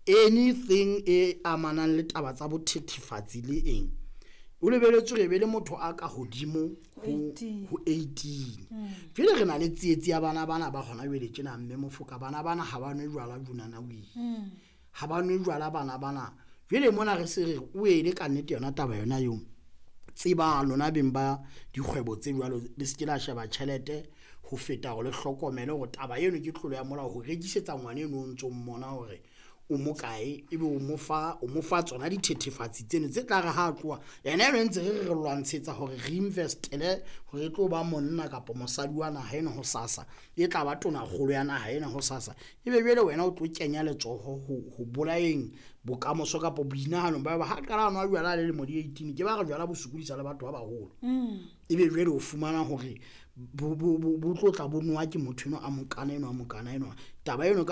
anything e amanang le taba tsa bothethefatsi le eng o lebeletswe re be le motho a ka hodimo ho 18 jwale re na le tsietsi ya bana ba hona jwale tjena mme mofoka bana ha ba nwe jwala junana wi ha ba nwe jwala bana jwale mona re se re o ele ka nnete yona taba yona yo tseba lona beng ba dikgwebo tse jwalo le se ke la sheba tšhelete ho feta go le hlokomele go taba eno ke tlolo ya molao ho rekisetsa ngwane no ntso mmona hore o mokae ebe o mofa tsona dithethefatsi tseno tse tla re ha tloa yena re ntse re lwantshetsa hore re investele hore tlo ba monna kapa mosadi wa naha ena ho sasa e tla ba tona kgolo ya naha ena ho sasa ebe bele wena o tlo kenya letsoho ho bolaeng bokamoso kapa boinahano ba ha qala nwa jwala le mo di 18 ke ba re jwala bosukudisa le batho ba baholo ebe jwale o fumana hore bo tlo tla bonwa ke motho eno a mokana eno taba eno